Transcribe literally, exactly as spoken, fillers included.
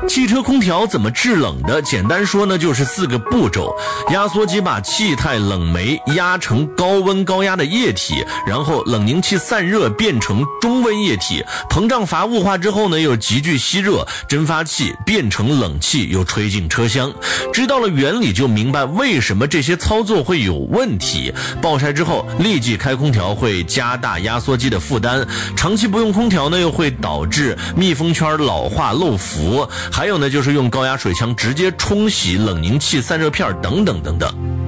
汽车空调怎么制冷的？简单说呢，就是四个步骤。压缩机把气态冷媒压成高温高压的液体，然后冷凝器散热变成中温液体，膨胀阀雾化之后呢，又急剧吸热，蒸发器变成冷气，又吹进车厢。知道了原理，就明白为什么这些操作会有问题。暴晒之后立即开空调会加大压缩机的负担，长期不用空调呢，又会导致密封圈老化漏浮，还有呢就是用高压水枪直接冲洗冷凝器散热片等等等等。